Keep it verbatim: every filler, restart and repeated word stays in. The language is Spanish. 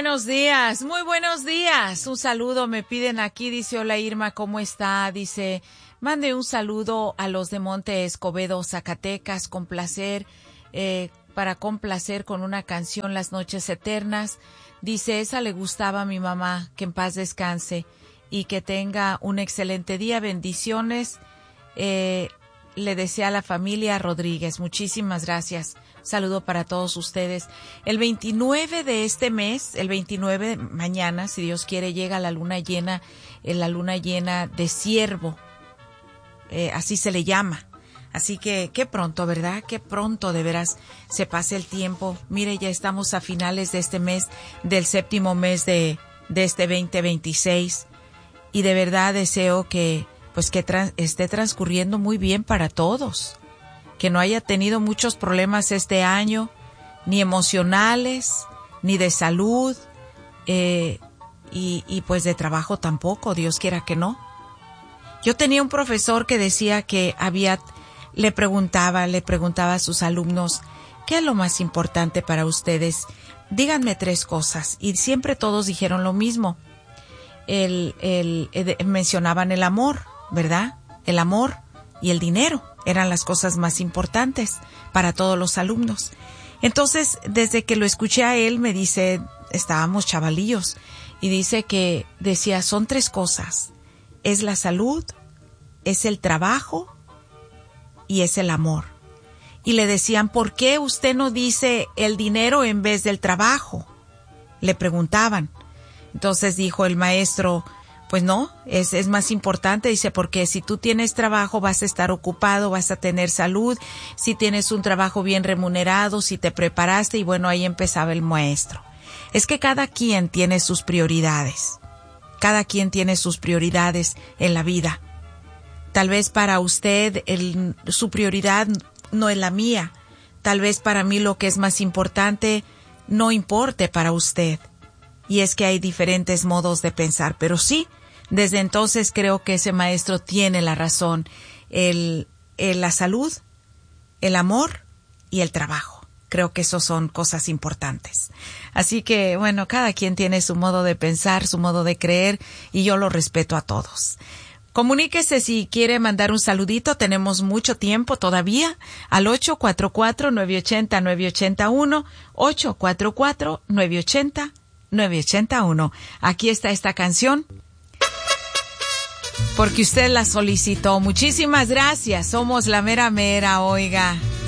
buenos días, muy buenos días. Un saludo me piden aquí, dice, hola Irma, ¿cómo está? Dice, mande un saludo a los de Monte Escobedo, Zacatecas, con placer, eh, para complacer con una canción, Las Noches Eternas. Dice, esa le gustaba a mi mamá, que en paz descanse y que tenga un excelente día. Bendiciones. Eh, le desea a la familia Rodríguez. Muchísimas gracias. Saludo para todos ustedes. El veintinueve de este mes, el veintinueve, mañana, si Dios quiere, llega la luna llena, eh, la luna llena de Ciervo. Eh, así se le llama. Así que qué pronto, ¿verdad? Qué pronto de veras se pase el tiempo. Mire, ya estamos a finales de este mes, del séptimo mes de, de este veinte veintiséis. Y de verdad deseo que, pues que trans, esté transcurriendo muy bien para todos. Que no haya tenido muchos problemas este año, ni emocionales, ni de salud, eh, y, y pues de trabajo tampoco, Dios quiera que no. Yo tenía un profesor que decía que había, le preguntaba, le preguntaba a sus alumnos, ¿qué es lo más importante para ustedes? Díganme tres cosas, y siempre todos dijeron lo mismo. El, el, el, mencionaban el amor, ¿verdad? El amor y el dinero eran las cosas más importantes para todos los alumnos. Entonces, desde que lo escuché a él, me dice, estábamos chavalillos, y dice que decía, son tres cosas. Es la salud, es el trabajo y es el amor. Y le decían, ¿por qué usted no dice el dinero en vez del trabajo? Le preguntaban. Entonces dijo el maestro, pues no, es, es más importante, dice, porque si tú tienes trabajo vas a estar ocupado, vas a tener salud, si tienes un trabajo bien remunerado, si te preparaste, y bueno, ahí empezaba el maestro. Es que cada quien tiene sus prioridades, cada quien tiene sus prioridades en la vida. Tal vez para usted el, su prioridad no es la mía, tal vez para mí lo que es más importante no importe para usted. Y es que hay diferentes modos de pensar, pero sí, desde entonces creo que ese maestro tiene la razón. El, el, la salud, el amor y el trabajo. Creo que esos son cosas importantes. Así que, bueno, cada quien tiene su modo de pensar, su modo de creer, y yo lo respeto a todos. Comuníquese si quiere mandar un saludito, tenemos mucho tiempo todavía, al ocho cuatro cuatro, nueve ocho cero, nueve ocho cero uno, ocho cuatro cuatro, nueve ocho cero, nueve ocho cero uno. Aquí está esta canción, porque usted la solicitó. Muchísimas gracias, somos la mera mera, oiga.